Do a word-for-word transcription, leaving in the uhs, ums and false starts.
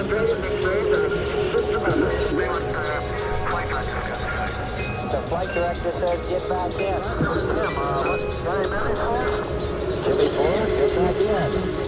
The flight director says get back in. Jim, uh, what time is it? Jimmy four, get back in.